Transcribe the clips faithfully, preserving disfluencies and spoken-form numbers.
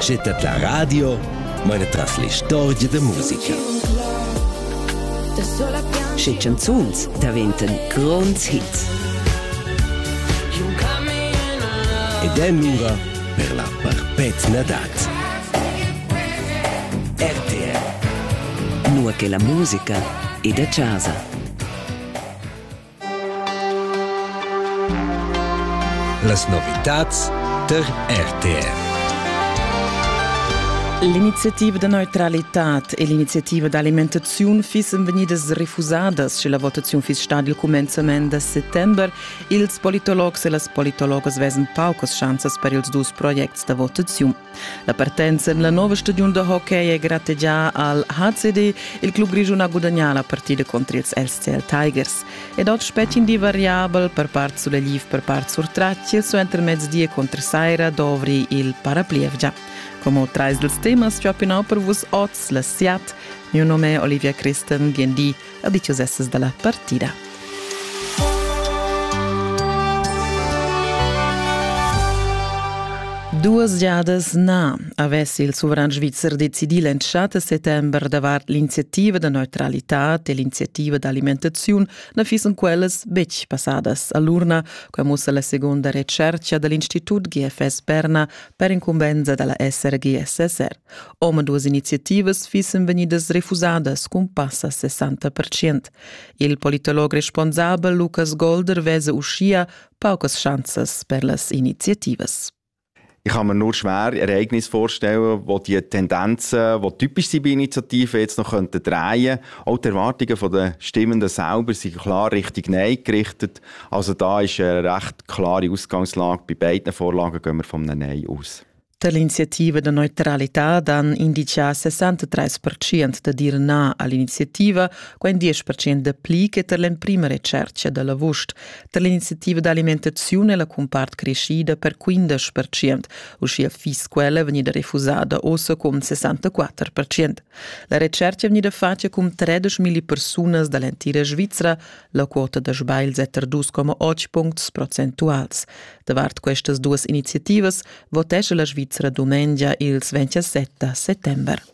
Scettat la radio, meine tras le storie de musica. Sche canzuns daventen gronds hits. Ed è l'ora per la perpetua dat. R T R. Nua che la musica è da casa. Las novitats der R T R. L'iniziativa de neutralitat e l'iniziativa d'alimentazione fissen venidas refusadas se la votazione fis stadi il començament de settember. Ils politologs e las politologas vesen paucas chances per ils dus projects de votazione. La partenza in la nuova stagione de hockey è gratteggià al H C D, il club grigiun ha guadagnato la partita contro ils L C L Tigers. Ed oggi specin di variabile per part sulle liv per part sur tracce, il suo intermezzdie contro Saira dovri il Paraplievgia. Come trais dels temas che ho appena per vos oz la siat, mio nome è Olivia Christen, ghendi a diciosesses della partita. Duas giadas na avessi il sovrano svizzer decidi l'entrata settember davart l'iniziativa de neutralitat e l'iniziativa d'alimentazione na fissen quelles bec passadas all'urna come la seconda ricerca dell'Institut G F S Berna per incumbenza della S R G S S R. Ome duas iniziativas fissen venidas refusadas cum passa sessanta per cento. Il politolog responsabile Lucas Golder vese uscia paucas chances per las iniziativas. Ich kann mir nur schwer Ereignisse vorstellen, wo die Tendenzen, die typisch sind bei Initiativen, jetzt noch drehen könnten. Auch die Erwartungen der Stimmenden selber sind klar Richtung Nein gerichtet. Also da ist eine recht klare Ausgangslage. Bei beiden Vorlagen gehen wir von einem Nein aus. L'iniziativa de neutralità dan indica sessantatré per cento da dir na all'iniziativa, quan dieci per cento da pli che ter l'en prima ricerca della vust. Per l'iniziativa d'alimentazione la compart crescida per quindici per cento, uscia fis quella venida refusada ossa con sessantaquattro per cento. La ricerca venida fatta con tredicimila persone dall'entira Svizzera, la quota da sbails è ter due virgola otto punti percentuals. Davart queste due iniziative votesce la Svizzera domenica il ventisette settember.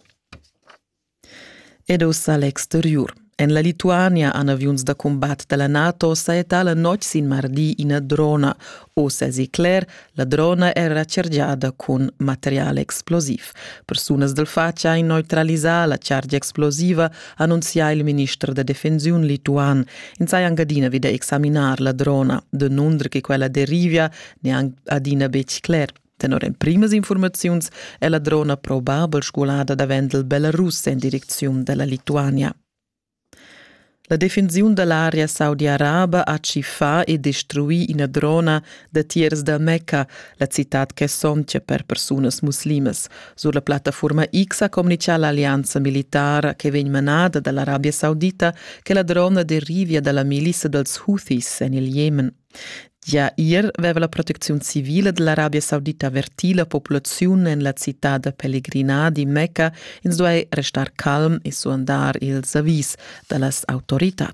Ed ossa all'exterior. En la Lituania han avions da combat della NATO saeta la noc sin mardi ina drona. Ossa si cler, la drona era cergiada con materiale explosiv. Personas del faccia in neutralisar la charge explosiva annunzia il ministro de defensiun lituan. In sai angadina vide examinar la drona, de nundre che quella derivia ne adina bec cler. Tenor in primas informaziuns è la drona probabel scolada da vendel Belarus in direzione della Lituania. La defensione dell'area saudi-araba ha cifà e destruì una drona da tiers da Mecca, la città che somcia per persone muslimes. Sulla piattaforma X ha comunicato l'alleanza militare che viene manata dall'Arabia Saudita che la drona deriva dalla milizia dels Houthis nel Yemen. Già ieri aveva la protezione civile dell'Arabia Saudita avvertito la popolazione nella città di pellegrinà di Mecca in due restare calm e su andare il avvis delle autorità.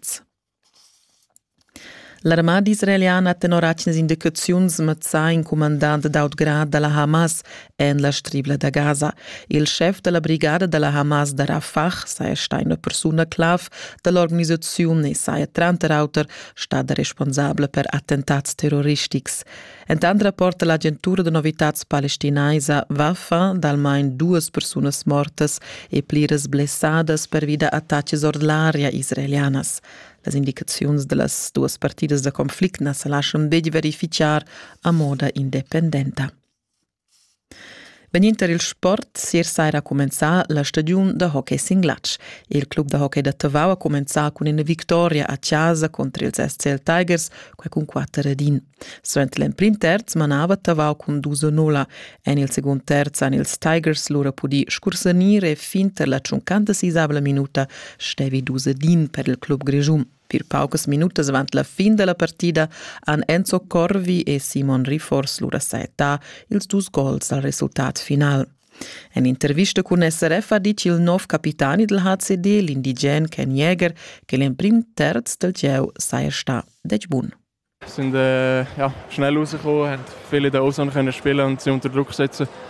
L'armata israeliana ha tenoracines indicazioni mazzà in comandante d'autograd della Hamas en la stribla da Gaza. Il chef della brigata della Hamas da Rafah, sei sta una persona clave dell'organizzazione e sei trenta rauter stata responsabile per attentati terroristici. Entant rapporta l'agentura de novitats palestinaisa Wafa d'almain duas personas mortas e pliras blessadas per vida attacches ordl'aria israelianas. Las indicazioni delle due partite de conflict na se lasciano de verificar a moda independenta. Venint il sport, sier saira començar la stagione de hockey singlatsch. Il club de hockey de Tavau ha començar con una victoria a casa contro ils S C L Tigers, qua con quattro radin. Suent l'en prim terz manava Tavau con due a nulla, en il second terz han ils Tigers lura pudi scursanire e finter la cinquantaseiesabla minuta stevi due a din per il club grigium. Per paucas minutas avant la fin della partida han Enzo Corvi e Simon Rifors lura saetà ils dus gols al risultat final. In intervista con S R F ha dice il nov capitani del H C D, l'indigen Ken Jäger, che l'en prim terz del Geu sei sta dec bun. Wir sind äh, ja, schnell rausgekommen, haben viele in der Ozone können spielen und sie unter Druck setzen.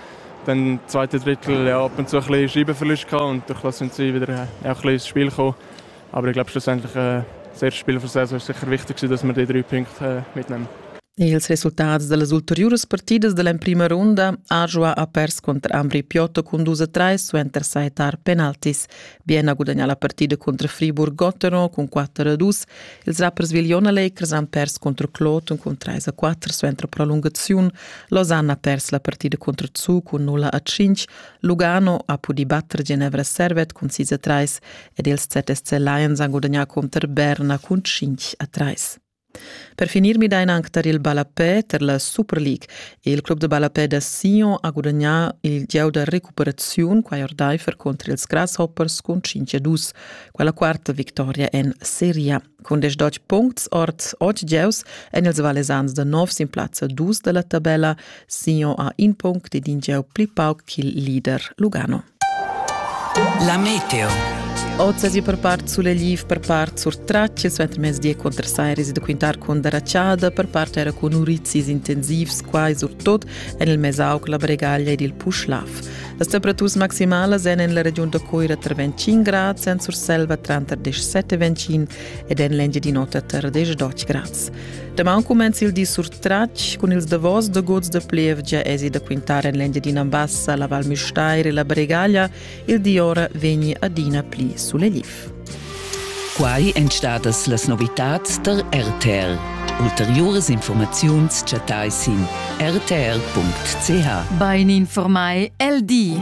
Dann das zweite Drittel ja, ab und zu ein bisschen Scheibenverlust gehabt und durch das sind sie wieder ja, auch ein bisschen ins Spiel gekommen. Aber ich glaube schlussendlich äh, das erste Spiel der Saison ist sicher wichtig, dass wir die drei Punkte äh, mitnehmen. E ils resultats de las ulteriores partidas de la prima ronda, Ajoa ha pers contra Ambri Piotta con due a tre su intersaitar penaltis. Bien ha guadagnato la partida contra Fribourg-Gottero con quattro a due. Ils rappers Viliona Lakers han pers contra Cloton con tre a quattro su entra prolungazione. Lausanne ha pers la partida contra Zug con nolla a cinque. Lugano ha pudi battere Ginevra Servet con sei a tre ed ils Z S C Lions han guadagnato contra Berna con cinque a tre. Per finir mi dai anche il Balapè per la Super League. Il club de Balapè da Sion ha guadagnato il geu da recuperazione qua ordaifer contro ils Grasshoppers con cinque a due. Quella quarta vittoria in Serie A. Con des dodici punti ort oggi geus en ils valesans da novs in piazza due della tabella. Sion ha un punto ed in geu pli pauc qu'il leader Lugano. La meteo. Oggi si per parte sulle liv, per parte sur tracce, su entre mes die contra Saires da quintar con daracciada, per parte era con urizis intensivs, quai sur tot, en il mesauc, la bregaglia ed il pushlaf. Le temperaturas maximali sono in la regione da Coira tra venticinque gradi, en sur selva tra diciassette e venticinque ed en l'engia di notte tra dodici gradi. Demà comenza il di sur tracce, con ils davos de gods de plevgia esi da quintar en l'engia di Nambassa, la Val Müstair e la bregaglia, il di ora vegni a dina pli sulle liv. Quai entstadas las novitats der R T R. Ulteriores informaziuns chatai sin r t r punct c h. Bein informai L D.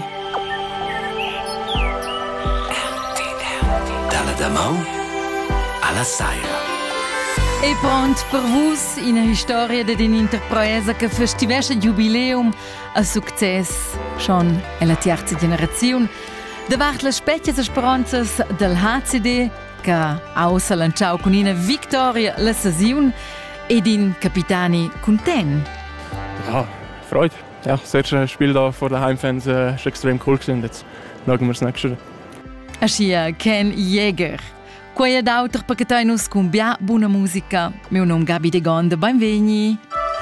Dalla Damau alla Saira. E pronto per vos in a storia de din interproesa che festivesce jubileum a success schon è la terza generazione. Davart le specchias speranzas del H C D che ausa lanciau con una vittoria la sesiun ed in capitani content. Ja, Freude. Ja, das erste Spiel da vor den Heimfans äh, ist extrem cool gewesen. Jetzt schauen wir das nächste. Aschia Ken Jäger. Quaia d'auter perché tai nus con bia buona musica. Meu nome Gabi De Gonda, benveni.